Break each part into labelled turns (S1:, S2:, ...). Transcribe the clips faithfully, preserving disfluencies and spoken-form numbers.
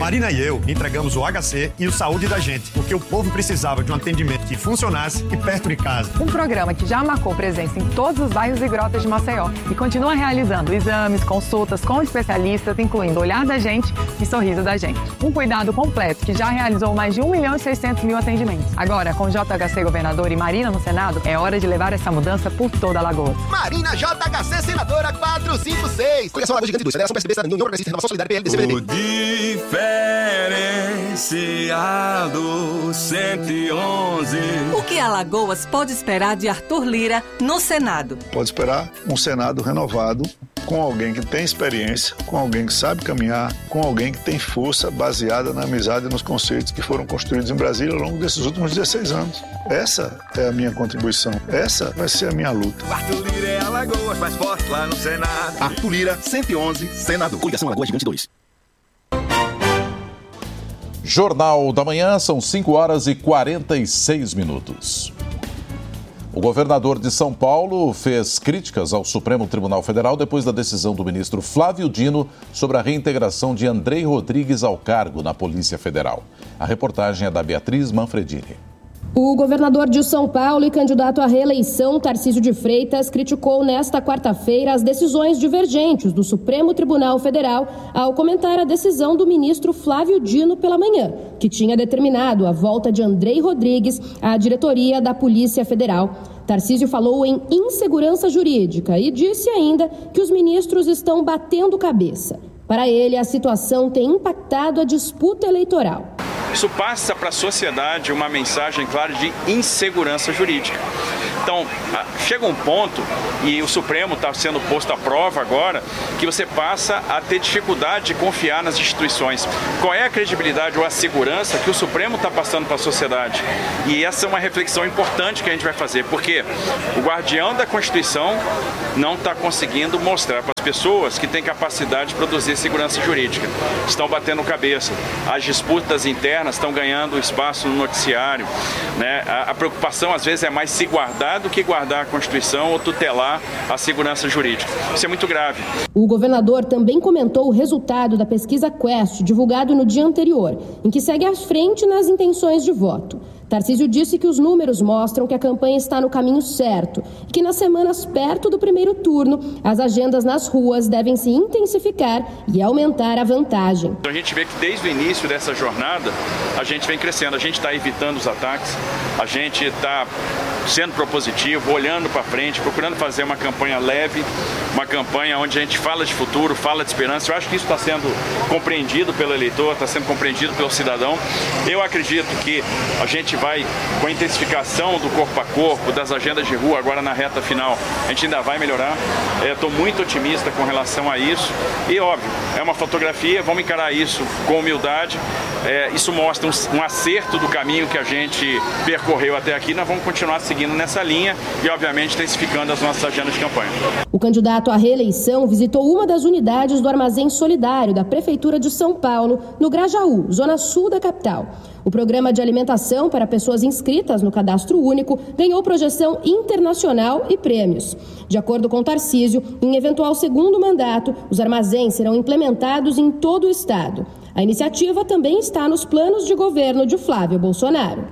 S1: Marina e eu entregamos o H C e o Saúde da Gente, porque o povo precisava de um atendimento que funcionasse e perto de casa.
S2: Um programa que já marcou presença em todos os bairros e grotas de Maceió e continua realizando exames, consultas com especialistas, incluindo Olhar da Gente e Sorriso da Gente. Um cuidado completo que já realizou mais de um milhão e seiscentos mil atendimentos. Agora, com J H C governador e Marina no Senado, é hora de levar essa mudança por toda a Lagoa.
S3: Marina J H C, senadora quatrocentos e cinquenta e seis. Coligação Lagoa Gigante Indústria, Federação P S D B, Cidadania, União Progressista, Renovação Solidária, P L, D C B D.
S4: O diferenciado cento e onze.
S5: O que Alagoas pode esperar de Arthur Lira no Senado?
S6: Pode esperar um Senado renovado, com alguém que tem experiência, com alguém que sabe caminhar, com alguém que tem força baseada na amizade e nos conceitos que foram construídos em Brasília ao longo desses últimos dezesseis anos. Essa é a minha contribuição. Essa vai ser a minha luta.
S4: Arthur Lira é Alagoas, mais forte lá no Senado.
S3: Arthur Lira, cento e onze, Senado. Coligação Lagoa Gigante dois.
S7: Jornal da Manhã, são cinco horas e quarenta e seis minutos. O governador de São Paulo fez críticas ao Supremo Tribunal Federal depois da decisão do ministro Flávio Dino sobre a reintegração de Andrei Rodrigues ao cargo na Polícia Federal. A reportagem é da Beatriz Manfredini.
S8: O governador de São Paulo e candidato à reeleição, Tarcísio de Freitas, criticou nesta quarta-feira as decisões divergentes do Supremo Tribunal Federal ao comentar a decisão do ministro Flávio Dino pela manhã, que tinha determinado a volta de Andrei Rodrigues à diretoria da Polícia Federal. Tarcísio falou em insegurança jurídica e disse ainda que os ministros estão batendo cabeça. Para ele, a situação tem impactado a disputa eleitoral.
S9: Isso passa para a sociedade uma mensagem clara de insegurança jurídica. Então, chega um ponto, e o Supremo está sendo posto à prova agora, que você passa a ter dificuldade de confiar nas instituições. Qual é a credibilidade ou a segurança que o Supremo está passando para a sociedade? E essa é uma reflexão importante que a gente vai fazer, porque o guardião da Constituição não está conseguindo mostrar para as pessoas que têm capacidade de produzir segurança jurídica. Estão batendo cabeça. As disputas internas estão ganhando espaço no noticiário, né? A, a preocupação, às vezes, é mais se guardar do que guardar a Constituição ou tutelar a segurança jurídica. Isso é muito grave.
S8: O governador também comentou o resultado da pesquisa Quest, divulgado no dia anterior, em que segue à frente nas intenções de voto. Tarcísio disse que os números mostram que a campanha está no caminho certo e que nas semanas perto do primeiro turno, as agendas nas ruas devem se intensificar e aumentar a vantagem.
S9: A gente vê que desde o início dessa jornada, a gente vem crescendo, a gente está evitando os ataques, a gente está sendo propositivo, olhando para frente, procurando fazer uma campanha leve, uma campanha onde a gente fala de futuro, fala de esperança. Eu acho que isso está sendo compreendido pelo eleitor, está sendo compreendido pelo cidadão. Eu acredito que a gente vai, com a intensificação do corpo a corpo, das agendas de rua, agora na reta final, a gente ainda vai melhorar. Estou muito otimista com relação a isso. E, óbvio, é uma fotografia, vamos encarar isso com humildade. É, isso mostra um, um acerto do caminho que a gente percorreu até aqui. Nós vamos continuar seguindo nessa linha e, obviamente, intensificando as nossas agendas de campanha.
S8: O candidato à reeleição visitou uma das unidades do Armazém Solidário da Prefeitura de São Paulo, no Grajaú, zona sul da capital. O programa de alimentação para pessoas inscritas no Cadastro Único ganhou projeção internacional e prêmios. De acordo com Tarcísio, em eventual segundo mandato, os armazéns serão implementados em todo o estado. A iniciativa também está nos planos de governo de Flávio Bolsonaro.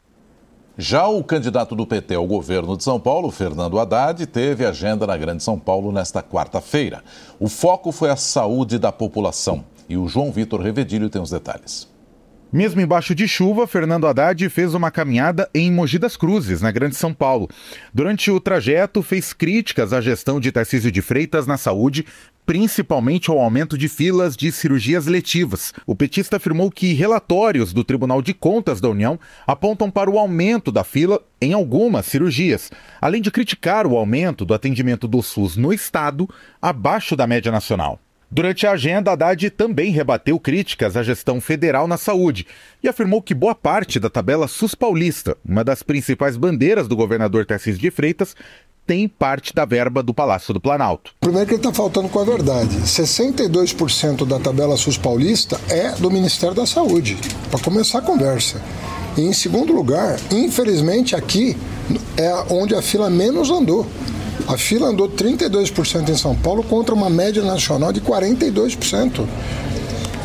S7: Já o candidato do P T ao governo de São Paulo, Fernando Haddad, teve agenda na Grande São Paulo nesta quarta-feira. O foco foi a saúde da população. E o João Vitor Revedilho tem os detalhes.
S10: Mesmo embaixo de chuva, Fernando Haddad fez uma caminhada em Mogi das Cruzes, na Grande São Paulo. Durante o trajeto, fez críticas à gestão de Tarcísio de Freitas na saúde, principalmente ao aumento de filas de cirurgias letivas. O petista afirmou que relatórios do Tribunal de Contas da União apontam para o aumento da fila em algumas cirurgias, além de criticar o aumento do atendimento do SUS no estado, abaixo da média nacional. Durante a agenda, Haddad também rebateu críticas à gestão federal na saúde e afirmou que boa parte da tabela SUS paulista, uma das principais bandeiras do governador Tarcísio de Freitas, tem parte da verba do Palácio do Planalto.
S11: Primeiro que ele está faltando com a verdade. sessenta e dois por cento da tabela SUS paulista é do Ministério da Saúde, para começar a conversa. E em segundo lugar, infelizmente aqui é onde a fila menos andou. A fila andou trinta e dois por cento em São Paulo contra uma média nacional de quarenta e dois por cento.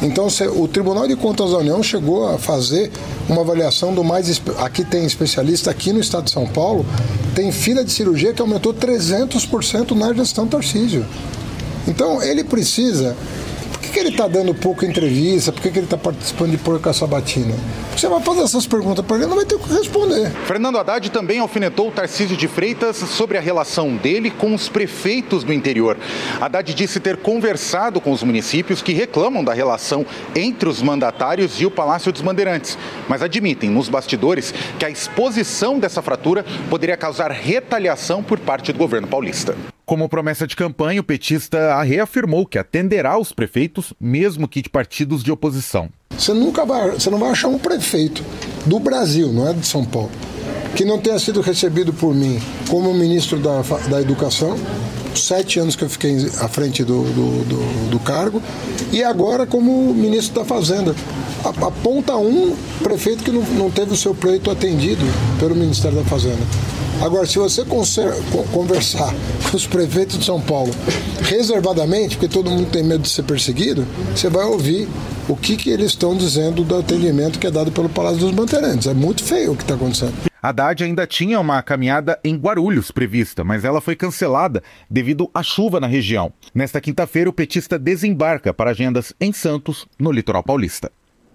S11: Então, o Tribunal de Contas da União chegou a fazer uma avaliação do mais... Aqui tem especialista, aqui no estado de São Paulo, tem fila de cirurgia que aumentou trezentos por cento na gestão Tarcísio. Então, ele precisa... Por que, que ele está dando pouca entrevista? Por que, que ele está participando de porca sabatina? Você vai fazer essas perguntas para ele, não vai ter o que responder.
S10: Fernando Haddad também alfinetou o Tarcísio de Freitas sobre a relação dele com os prefeitos do interior. Haddad disse ter conversado com os municípios que reclamam da relação entre os mandatários e o Palácio dos Bandeirantes, mas admitem nos bastidores que a exposição dessa fratura poderia causar retaliação por parte do governo paulista. Como promessa de campanha, o petista reafirmou que atenderá os prefeitos, mesmo que de partidos de oposição.
S11: Você nunca vai, você não vai achar um prefeito do Brasil, não é de São Paulo, que não tenha sido recebido por mim como ministro da, da Educação, sete anos que eu fiquei à frente do, do, do, do cargo, e agora como ministro da Fazenda. Aponta um prefeito que não, não teve o seu pleito atendido pelo Ministério da Fazenda. Agora, se você conversar com os prefeitos de São Paulo reservadamente, porque todo mundo tem medo de ser perseguido, você vai ouvir o que, que eles estão dizendo do atendimento que é dado pelo Palácio dos Bandeirantes. É muito feio o que está acontecendo.
S10: Haddad ainda tinha uma caminhada em Guarulhos prevista, mas ela foi cancelada devido à chuva na região. Nesta quinta-feira, o petista desembarca para agendas em Santos, no litoral paulista.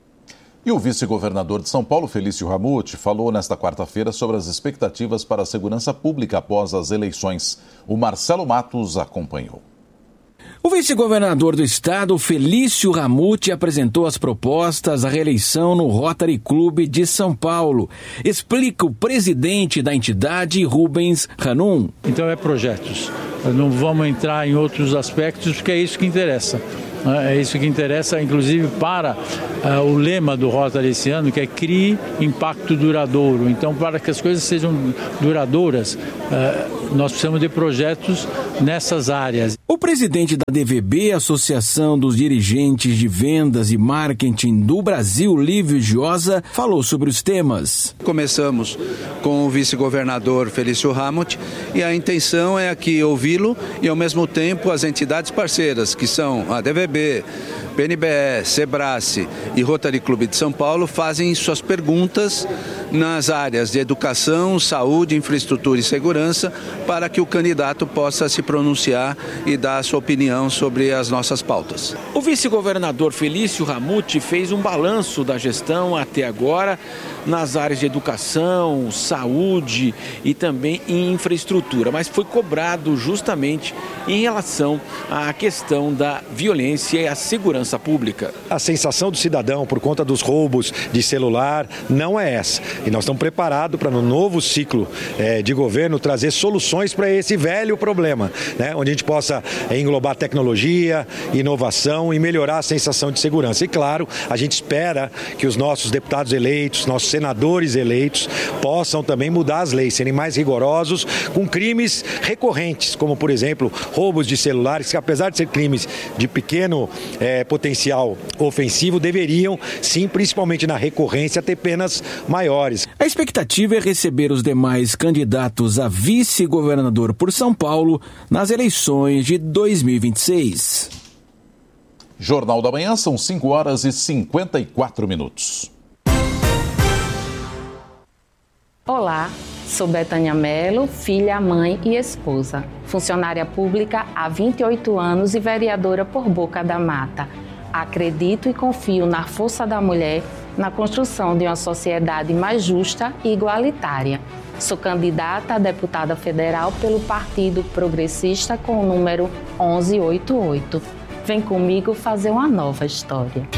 S7: E o vice-governador de São Paulo, Felício Ramute, falou nesta quarta-feira sobre as expectativas para a segurança pública após as eleições. O Marcelo Matos acompanhou.
S12: O vice-governador do estado, Felício Ramute, apresentou as propostas à reeleição no Rotary Club de São Paulo. Explica o presidente da entidade, Rubens Hanum.
S13: Então é projetos. Não vamos entrar em outros aspectos, porque é isso que interessa. É isso que interessa, inclusive, para uh, o lema do Rotary esse ano, que é crie impacto duradouro. Então, para que as coisas sejam duradouras, uh, nós precisamos de projetos nessas áreas.
S12: O presidente da D V B, Associação dos Dirigentes de Vendas e Marketing do Brasil, Lívio Giosa, falou sobre os temas.
S14: Começamos com o vice-governador Felício Ramute e a intenção é aqui ouvi-lo e, ao mesmo tempo, as entidades parceiras, que são a D V B, P N B E, Sebrace e Rotary Clube de São Paulo, fazem suas perguntas nas áreas de educação, saúde, infraestrutura e segurança, para que o candidato possa se pronunciar e dar a sua opinião sobre as nossas pautas.
S12: O vice-governador Felício Ramute fez um balanço da gestão até agora nas áreas de educação, saúde e também em infraestrutura, mas foi cobrado justamente em relação à questão da violência e a segurança pública.
S15: A sensação do cidadão por conta dos roubos de celular não é essa. E nós estamos preparados para, no novo ciclo é, de governo, trazer soluções para esse velho problema, né? Onde a gente possa é, englobar tecnologia, inovação e melhorar a sensação de segurança. E, claro, a gente espera que os nossos deputados eleitos, nossos senadores eleitos, possam também mudar as leis, serem mais rigorosos com crimes recorrentes, como, por exemplo, roubos de celulares, que apesar de ser crimes de pequeno é, potencial ofensivo, deveriam, sim, principalmente na recorrência, ter penas maiores.
S12: A expectativa é receber os demais candidatos a vice-governador por São Paulo nas eleições de dois mil e vinte e seis.
S7: Jornal da Manhã, são cinco horas e cinquenta e quatro minutos.
S16: Olá, sou Betânia Mello, filha, mãe e esposa. Funcionária pública há vinte e oito anos e vereadora por Boca da Mata. Acredito e confio na força da mulher na construção de uma sociedade mais justa e igualitária. Sou candidata a deputada federal pelo Partido Progressista com o número onze oitenta e oito. Vem comigo fazer uma nova história.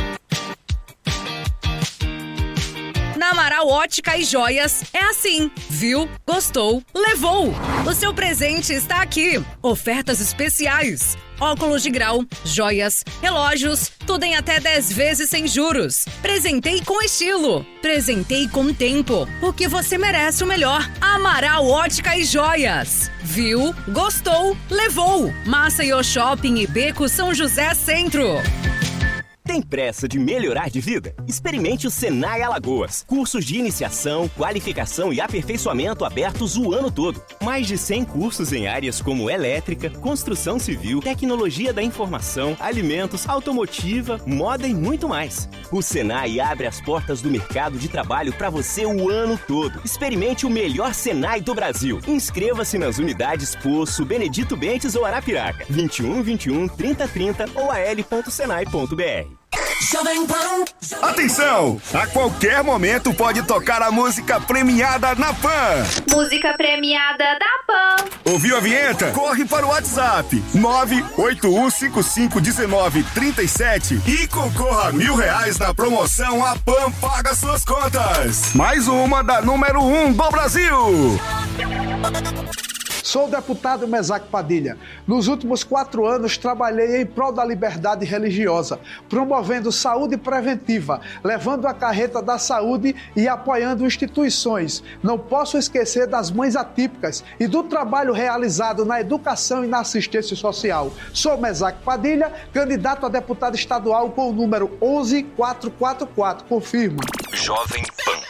S17: Na Amaral Ótica e Joias é assim. Viu? Gostou? Levou! O seu presente está aqui. Ofertas especiais. Óculos de grau, joias, relógios, tudo em até dez vezes sem juros. Presentei com estilo. Presentei com tempo. Porque você merece o melhor. Amaral Ótica e Joias. Viu? Gostou? Levou! Maceió Shopping e Beco São José Centro.
S18: Tem Tem pressa de melhorar de vida? Experimente o Senai Alagoas. Cursos de iniciação, qualificação e aperfeiçoamento abertos o ano todo. Mais de cem cursos em áreas como elétrica, construção civil, tecnologia da informação, alimentos, automotiva, moda e muito mais. O Senai abre as portas do mercado de trabalho para você o ano todo. Experimente o melhor Senai do Brasil. Inscreva-se nas unidades Poço, Benedito Bentes ou Arapiraca. vinte e um, vinte e um, trinta, trinta ou a l ponto senai ponto b r.
S19: Atenção! A qualquer momento pode tocar a música premiada na Pan.
S20: Música premiada da Pan.
S19: Ouviu a vinheta? Corre para o WhatsApp nove oito um cinco cinco um nove três sete e concorra a mil reais na promoção A Pan Paga Suas Contas. Mais uma da número um do Brasil.
S21: Sou o deputado Mesaque Padilha. Nos últimos quatro anos, trabalhei em prol da liberdade religiosa, promovendo saúde preventiva, levando a carreta da saúde e apoiando instituições. Não posso esquecer das mães atípicas e do trabalho realizado na educação e na assistência social. Sou Mesaque Padilha, candidato a deputado estadual com o número onze mil quatrocentos e quarenta e quatro. Confirmo.
S19: Jovem Pan.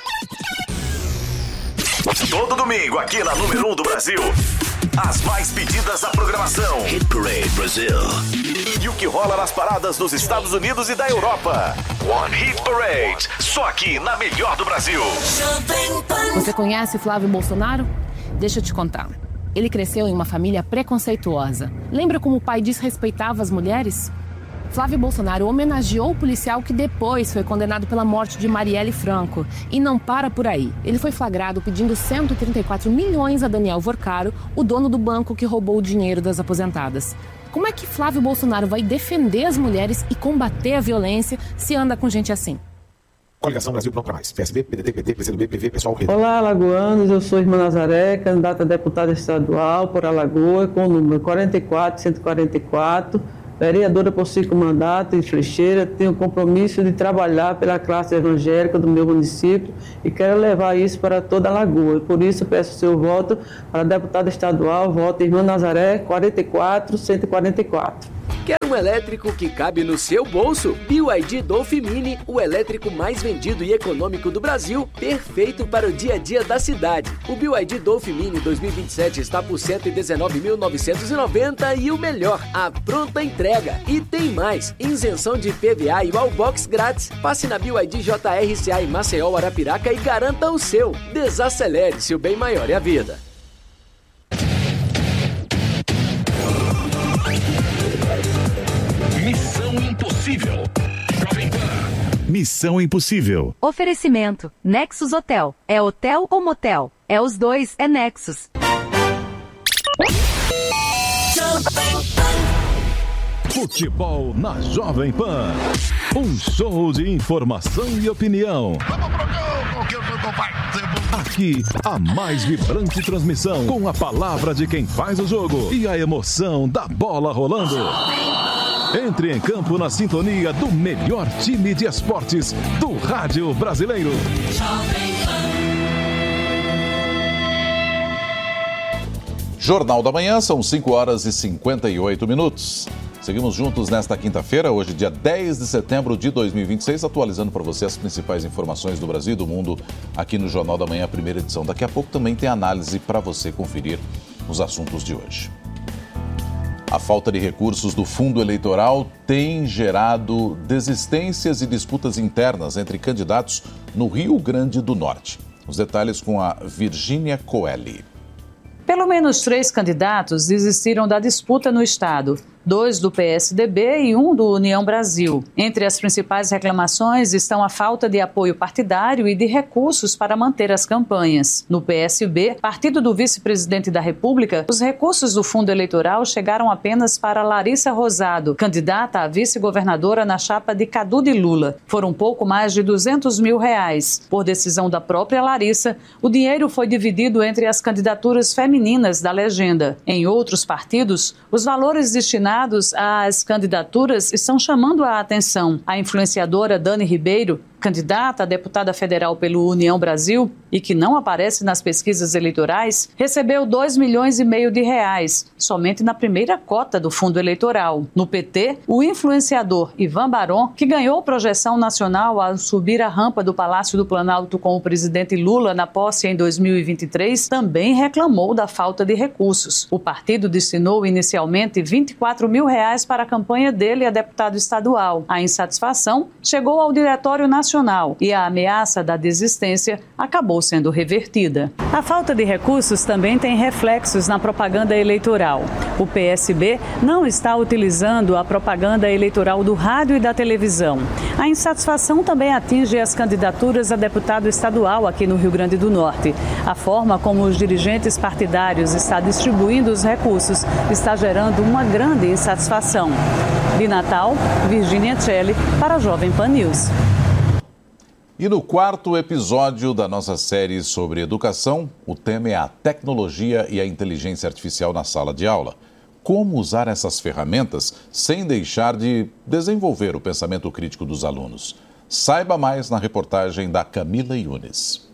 S19: Todo domingo aqui na número um do Brasil. As mais pedidas da programação. Hit Parade Brasil. E o que rola nas paradas dos Estados Unidos e da Europa. One Hit Parade. Só aqui na melhor do Brasil.
S16: Você conhece Flávio Bolsonaro? Deixa eu te contar. Ele cresceu em uma família preconceituosa. Lembra como o pai desrespeitava as mulheres? Flávio Bolsonaro homenageou o policial que depois foi condenado pela morte de Marielle Franco. E não para por aí. Ele foi flagrado pedindo cento e trinta e quatro milhões a Daniel Vorcaro, o dono do banco que roubou o dinheiro das aposentadas. Como é que Flávio Bolsonaro vai defender as mulheres e combater a violência se anda com gente assim?
S22: Coligação Brasil Pronto para Mais. P S B, P D T, P T, P C do B, P V, Pessoal Rede.
S23: Olá, alagoanos. Eu sou Irmã Nazaré, candidata a deputada estadual por Alagoas, com o número quarenta e quatro, cento e quarenta e quatro. Vereadora por cinco mandatos em Fleixeira, tenho o compromisso de trabalhar pela classe evangélica do meu município e quero levar isso para toda a Alagoa. Por isso, peço seu voto para a deputada estadual, voto Irmã Nazaré, quarenta e quatro, cento e quarenta e quatro.
S24: Quer um elétrico que cabe no seu bolso? B Y D Dolphin Mini, o elétrico mais vendido e econômico do Brasil, perfeito para o dia a dia da cidade. O B Y D Dolphin Mini dois mil e vinte e sete está por cento e dezenove mil novecentos e noventa reais e o melhor, a pronta entrega. E tem mais, isenção de I P V A e Wallbox grátis. Passe na B Y D J R C A em Maceió, Arapiraca e garanta o seu. Desacelere-se, o bem maior é a vida.
S19: Missão Impossível. Jovem Pan. Missão Impossível.
S25: Oferecimento. Nexus Hotel. É hotel ou motel? É os dois, é Nexus.
S19: Futebol na Jovem Pan. Um show de informação e opinião. Aqui, a mais vibrante transmissão, com a palavra de quem faz o jogo e a emoção da bola rolando. Entre em campo na sintonia do melhor time de esportes do rádio brasileiro.
S7: Jornal da Manhã, são cinco horas e cinquenta e oito minutos. Seguimos juntos nesta quinta-feira, hoje dia dez de setembro de dois mil e vinte e seis, atualizando para você as principais informações do Brasil e do mundo aqui no Jornal da Manhã, primeira edição. Daqui a pouco também tem análise para você conferir os assuntos de hoje. A falta de recursos do fundo eleitoral tem gerado desistências e disputas internas entre candidatos no Rio Grande do Norte. Os detalhes com a Virgínia Coelho.
S26: Pelo menos três candidatos desistiram da disputa no estado. Dois do P S D B e um do União Brasil. Entre as principais reclamações estão a falta de apoio partidário e de recursos para manter as campanhas. No P S B, partido do vice-presidente da República, os recursos do fundo eleitoral chegaram apenas para Larissa Rosado, candidata a vice-governadora na chapa de Cadu de Lula. Foram pouco mais de duzentos mil reais. Por decisão da própria Larissa, o dinheiro foi dividido entre as candidaturas femininas da legenda. Em outros partidos, os valores destinados às candidaturas estão chamando a atenção. A influenciadora Dani Ribeiro candidata a deputada federal pelo União Brasil e que não aparece nas pesquisas eleitorais, recebeu dois milhões e meio de reais, somente na primeira cota do fundo eleitoral. No P T, o influenciador Ivan Barón, que ganhou projeção nacional ao subir a rampa do Palácio do Planalto com o presidente Lula na posse em dois mil e vinte e três, também reclamou da falta de recursos. O partido destinou inicialmente vinte e quatro mil reais para a campanha dele a deputado estadual. A insatisfação chegou ao Diretório Nacional e a ameaça da desistência acabou sendo revertida. A falta de recursos também tem reflexos na propaganda eleitoral. O P S B não está utilizando a propaganda eleitoral do rádio e da televisão. A insatisfação também atinge as candidaturas a deputado estadual aqui no Rio Grande do Norte. A forma como os dirigentes partidários estão distribuindo os recursos está gerando uma grande insatisfação. De Natal, Virgínia Celli para a Jovem Pan News.
S7: E no quarto episódio da nossa série sobre educação, o tema é a tecnologia e a inteligência artificial na sala de aula. Como usar essas ferramentas sem deixar de desenvolver o pensamento crítico dos alunos? Saiba mais na reportagem da Camila Yunes.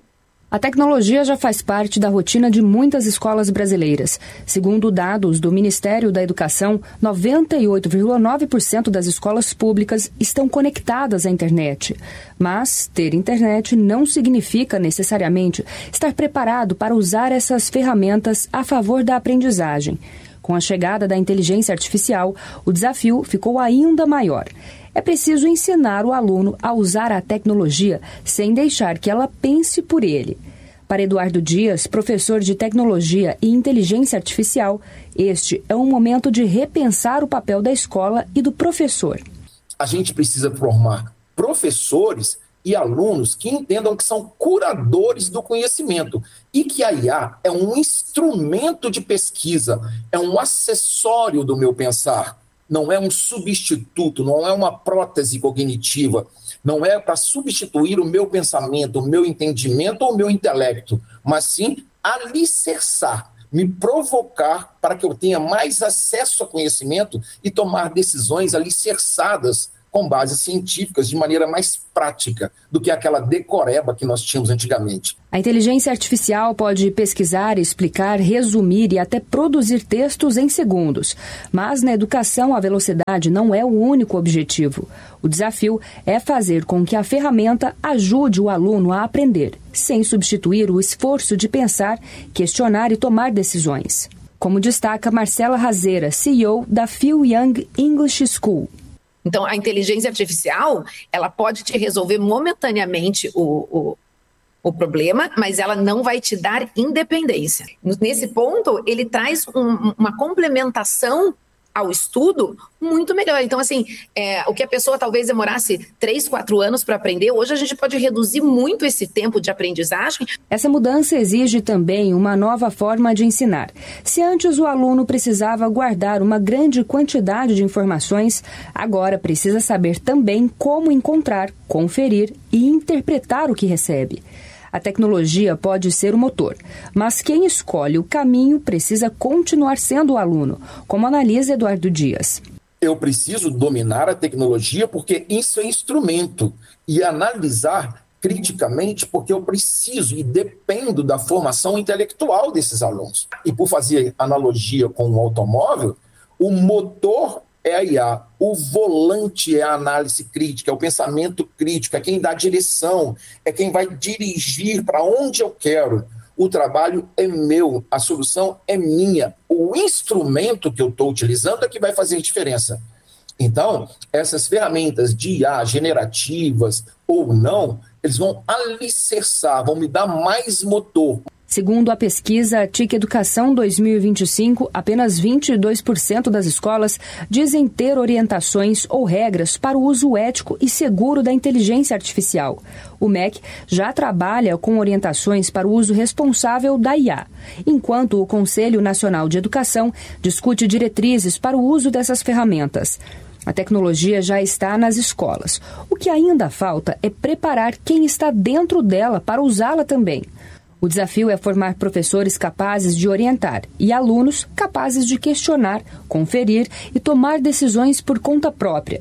S1: A tecnologia já faz parte da rotina de muitas escolas brasileiras. Segundo dados do Ministério da Educação, noventa e oito vírgula nove por cento das escolas públicas estão conectadas à internet. Mas ter internet não significa necessariamente estar preparado para usar essas ferramentas a favor da aprendizagem. Com a chegada da inteligência artificial, o desafio ficou ainda maior. É preciso ensinar o aluno a usar a tecnologia sem deixar que ela pense por ele. Para Eduardo Dias, professor de Tecnologia e Inteligência Artificial, este é um momento de repensar o papel da escola e do professor.
S2: A gente precisa formar professores e alunos que entendam que são curadores do conhecimento e que a I A é um instrumento de pesquisa, é um acessório do meu pensar. Não é um substituto, não é uma prótese cognitiva, não é para substituir o meu pensamento, o meu entendimento ou o meu intelecto, mas sim alicerçar, me provocar para que eu tenha mais acesso a conhecimento e tomar decisões alicerçadas com bases científicas de maneira mais prática do que aquela decoreba que nós tínhamos antigamente.
S1: A inteligência artificial pode pesquisar, explicar, resumir e até produzir textos em segundos. Mas na educação a velocidade não é o único objetivo. O desafio é fazer com que a ferramenta ajude o aluno a aprender, sem substituir o esforço de pensar, questionar e tomar decisões. Como destaca Marcela Razeira, C E O da Phil Young English School.
S3: Então, a inteligência artificial, ela pode te resolver momentaneamente o, o, o problema, mas ela não vai te dar independência. Nesse ponto, ele traz um, uma complementação ao estudo muito melhor. Então, assim, é, o que a pessoa talvez demorasse três, quatro anos para aprender, hoje a gente pode reduzir muito esse tempo de aprendizagem.
S1: Essa mudança exige também uma nova forma de ensinar. Se antes o aluno precisava guardar uma grande quantidade de informações, agora precisa saber também como encontrar, conferir e interpretar o que recebe. A tecnologia pode ser o motor, mas quem escolhe o caminho precisa continuar sendo o aluno, como analisa Eduardo Dias.
S2: Eu preciso dominar a tecnologia porque isso é instrumento e analisar criticamente porque eu preciso e dependo da formação intelectual desses alunos. E por fazer analogia com o automóvel, o motor é a I A, o volante é a análise crítica, é o pensamento crítico, é quem dá direção, é quem vai dirigir para onde eu quero. O trabalho é meu, a solução é minha. O instrumento que eu estou utilizando é que vai fazer diferença. Então, essas ferramentas de I A generativas ou não, eles vão alicerçar, vão me dar mais motor.
S1: Segundo a pesquisa T I C Educação dois mil e vinte e cinco, apenas vinte e dois por cento das escolas dizem ter orientações ou regras para o uso ético e seguro da inteligência artificial. O M E C já trabalha com orientações para o uso responsável da I A, enquanto o Conselho Nacional de Educação discute diretrizes para o uso dessas ferramentas. A tecnologia já está nas escolas. O que ainda falta é preparar quem está dentro dela para usá-la também. O desafio é formar professores capazes de orientar e alunos capazes de questionar, conferir e tomar decisões por conta própria.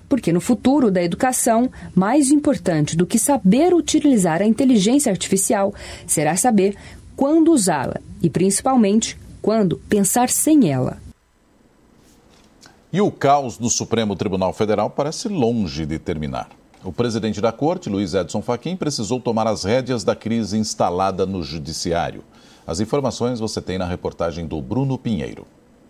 S1: Porque no futuro da educação, mais importante do que saber utilizar a inteligência artificial será saber quando usá-la e, principalmente, quando pensar sem ela.
S7: E o caos no Supremo Tribunal Federal parece longe de terminar. O presidente da Corte, Luiz Edson Fachin, precisou tomar as rédeas da crise instalada no Judiciário. As informações você tem na reportagem do Bruno Pinheiro.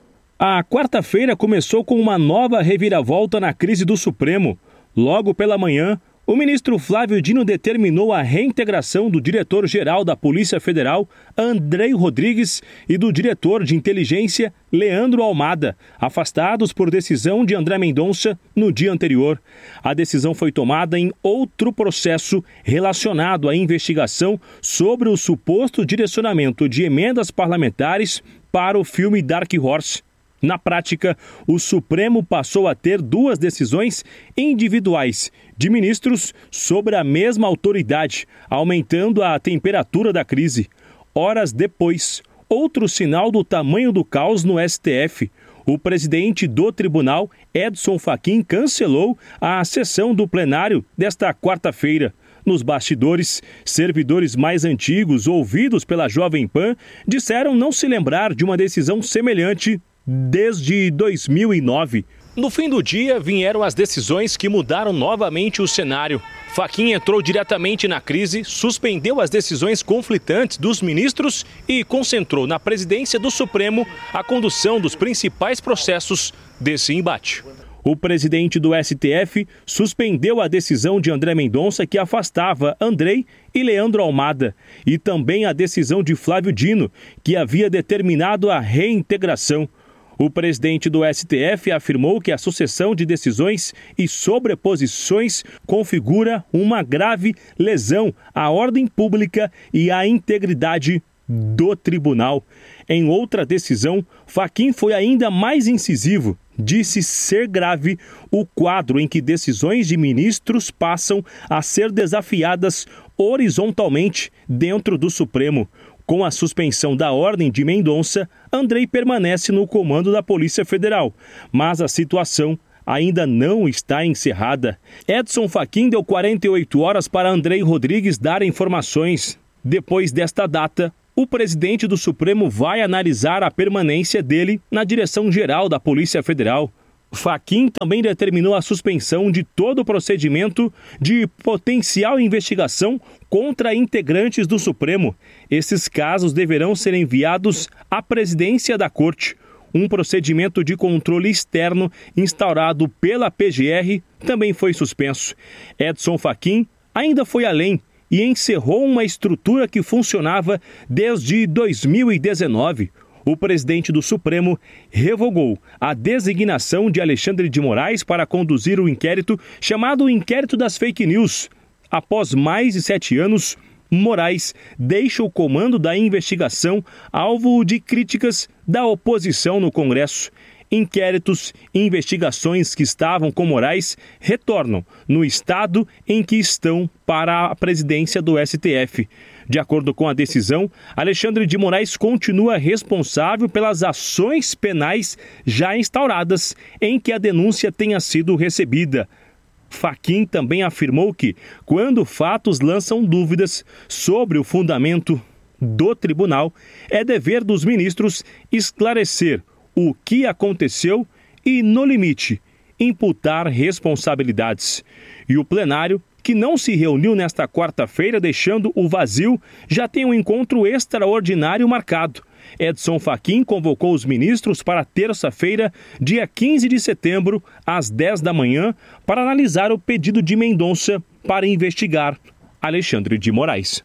S4: A quarta-feira começou com uma nova reviravolta na crise do Supremo. Logo pela manhã, o ministro Flávio Dino determinou a reintegração do diretor-geral da Polícia Federal, Andrei Rodrigues, e do diretor de inteligência, Leandro Almada, afastados por decisão de André Mendonça no dia anterior. A decisão foi tomada em outro processo relacionado à investigação sobre o suposto direcionamento de emendas parlamentares para o filme Dark Horse. Na prática, o Supremo passou a ter duas decisões individuais de ministros sobre a mesma autoridade, aumentando a temperatura da crise. Horas depois, outro sinal do tamanho do caos no S T F. O presidente do tribunal, Edson Fachin, cancelou a sessão do plenário desta quarta-feira. Nos bastidores, servidores mais antigos, ouvidos pela Jovem Pan, disseram não se lembrar de uma decisão semelhante desde dois mil e nove. No fim do dia, vieram as decisões que mudaram novamente o cenário. Fachin entrou diretamente na crise, suspendeu as decisões conflitantes dos ministros e concentrou na presidência do Supremo a condução dos principais processos desse embate. O presidente do S T F suspendeu a decisão de André Mendonça que afastava Andrei e Leandro Almada, e também a decisão de Flávio Dino, que havia determinado a reintegração. O presidente do S T F afirmou que a sucessão de decisões e sobreposições configura uma grave lesão à ordem pública e à integridade do tribunal. Em outra decisão, Fachin foi ainda mais incisivo. Disse ser grave o quadro em que decisões de ministros passam a ser desafiadas horizontalmente dentro do Supremo. Com a suspensão da ordem de Mendonça, Andrei permanece no comando da Polícia Federal, mas a situação ainda não está encerrada. Edson Fachin deu quarenta e oito horas para Andrei Rodrigues dar informações. Depois desta data, o presidente do Supremo vai analisar a permanência dele na direção-geral da Polícia Federal. Fachin também determinou a suspensão de todo o procedimento de potencial investigação contra integrantes do Supremo. Esses casos deverão ser enviados à presidência da Corte. Um procedimento de controle externo instaurado pela P G R também foi suspenso. Edson Fachin ainda foi além e encerrou uma estrutura que funcionava desde dois mil e dezenove. O presidente do Supremo revogou a designação de Alexandre de Moraes para conduzir o inquérito chamado Inquérito das Fake News. Após mais de sete anos, Moraes deixa o comando da investigação alvo de críticas da oposição no Congresso. Inquéritos e investigações que estavam com Moraes retornam no estado em que estão para a presidência do S T F. De acordo com a decisão, Alexandre de Moraes continua responsável pelas ações penais já instauradas em que a denúncia tenha sido recebida. Fachin também afirmou que, quando fatos lançam dúvidas sobre o fundamento do tribunal, é dever dos ministros esclarecer o que aconteceu e, no limite, imputar responsabilidades. E o plenário, que não se reuniu nesta quarta-feira, deixando o vazio, já tem um encontro extraordinário marcado. Edson Fachin convocou os ministros para terça-feira, dia quinze de setembro, às dez da manhã, para analisar o pedido de Mendonça para investigar Alexandre de Moraes.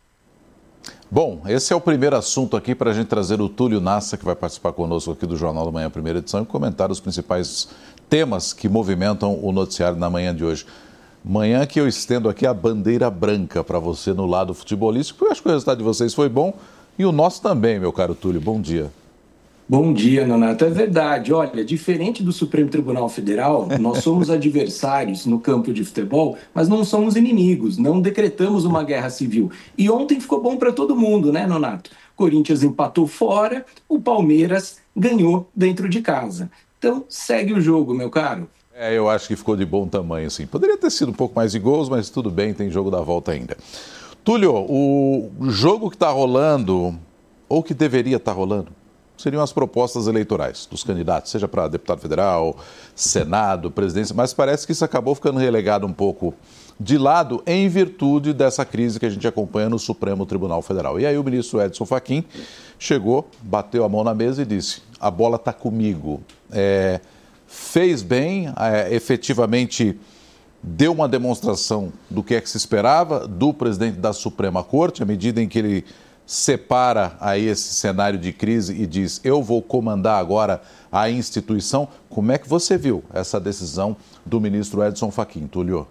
S7: Bom, esse é o primeiro assunto aqui para a gente trazer o Túlio Nassa, que vai participar conosco aqui do Jornal da Manhã, primeira edição, e comentar os principais temas que movimentam o noticiário na manhã de hoje. Manhã que eu estendo aqui a bandeira branca para você no lado futebolístico, porque eu acho que o resultado de vocês foi bom e o nosso também, meu caro Túlio. Bom dia.
S5: Bom dia, Nonato. É verdade. Olha, diferente do Supremo Tribunal Federal, nós somos adversários no campo de futebol, mas não somos inimigos, não decretamos uma guerra civil. E ontem ficou bom para todo mundo, né, Nonato? Corinthians empatou fora, o Palmeiras ganhou dentro de casa. Então, segue o jogo, meu caro.
S7: É, eu acho que ficou de bom tamanho, sim. Poderia ter sido um pouco mais de gols, mas tudo bem, tem jogo da volta ainda. Túlio, o jogo que está rolando, ou que deveria estar rolando, seriam as propostas eleitorais dos candidatos, seja para deputado federal, Senado, presidência, mas parece que isso acabou ficando relegado um pouco de lado em virtude dessa crise que a gente acompanha no Supremo Tribunal Federal. E aí o ministro Edson Fachin chegou, bateu a mão na mesa e disse, a bola está comigo. É, fez bem, é, efetivamente deu uma demonstração do que é que se esperava do presidente da Suprema Corte, à medida em que ele separa aí esse cenário de crise e diz, eu vou comandar agora a instituição. Como é que você viu essa decisão do ministro Edson Fachin, Túlio?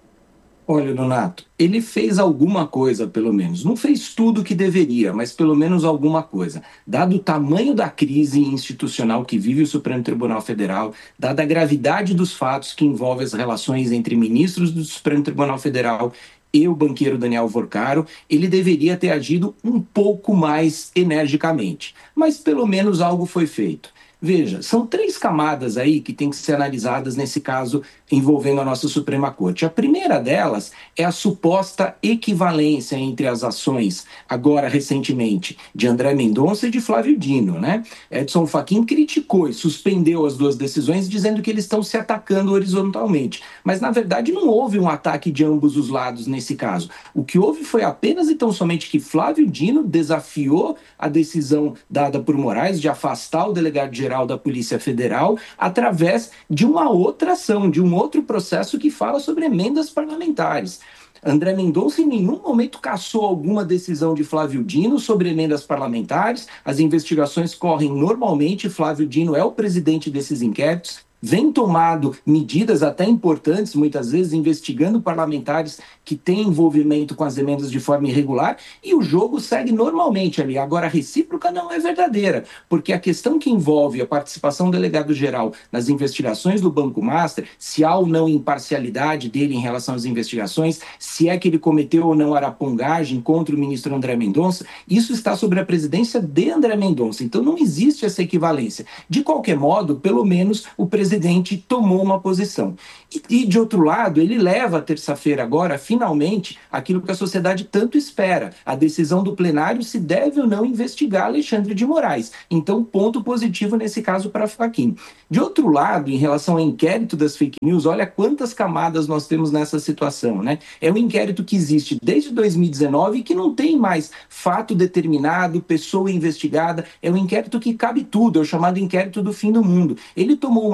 S5: Olha, Donato, ele fez alguma coisa, pelo menos. Não fez tudo o que deveria, mas pelo menos alguma coisa. Dado o tamanho da crise institucional que vive o Supremo Tribunal Federal, dada a gravidade dos fatos que envolvem as relações entre ministros do Supremo Tribunal Federal e o banqueiro Daniel Vorcaro, ele deveria ter agido um pouco mais energicamente. Mas pelo menos algo foi feito. Veja, são três camadas aí que têm que ser analisadas nesse caso envolvendo a nossa Suprema Corte. A primeira delas é a suposta equivalência entre as ações, agora recentemente, de André Mendonça e de Flávio Dino, né? Edson Fachin criticou e suspendeu as duas decisões, dizendo que eles estão se atacando horizontalmente. Mas, na verdade, não houve um ataque de ambos os lados nesse caso. O que houve foi apenas e tão somente que Flávio Dino desafiou a decisão dada por Moraes de afastar o delegado-geral da Polícia Federal através de uma outra ação, de um outro processo que fala sobre emendas parlamentares. André Mendonça em nenhum momento cassou alguma decisão de Flávio Dino sobre emendas parlamentares. As investigações correm normalmente, Flávio Dino é o presidente desses inquéritos, vem tomado medidas até importantes, muitas vezes investigando parlamentares que têm envolvimento com as emendas de forma irregular, e o jogo segue normalmente ali. Agora, a recíproca não é verdadeira, porque a questão que envolve a participação do delegado-geral nas investigações do Banco Master, se há ou não imparcialidade dele em relação às investigações, se é que ele cometeu ou não arapongagem contra o ministro André Mendonça, isso está sobre a presidência de André Mendonça. Então, não existe essa equivalência. De qualquer modo, pelo menos, o presidente O presidente tomou uma posição. E, e, de outro lado, ele leva a terça-feira agora, finalmente, aquilo que a sociedade tanto espera, a decisão do plenário se deve ou não investigar Alexandre de Moraes. Então, ponto positivo nesse caso para Fachin. De outro lado, em relação ao inquérito das fake news, olha quantas camadas nós temos nessa situação, né? É um inquérito que existe desde dois mil e dezenove e que não tem mais fato determinado, pessoa investigada, é um inquérito que cabe tudo, é o chamado inquérito do fim do mundo. Ele tomou uma